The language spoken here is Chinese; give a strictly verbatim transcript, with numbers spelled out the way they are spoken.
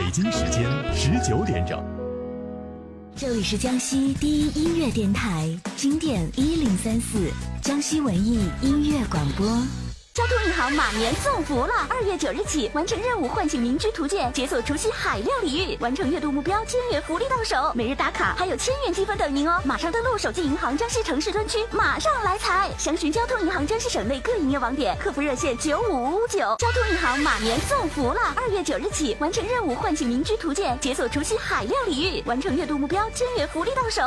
京时间十九点整。 这里是江西第一音乐电台，经典一零三四，江西文艺音乐广播。 交通银行马年送福了！二月九日起，完成任务唤醒民居图鉴，解锁除夕海量礼遇，完成月度目标，千元福利到手，每日打卡还有千元积分等您哦！马上登录手机银行江西城市专区，马上来财！详询交通银行江西省内各营业网点，客服热线九五五五九。交通银行马年送福了！二月九日起，完成任务唤醒民居图鉴，解锁除夕海量礼遇，完成月度目标，千元福利到手。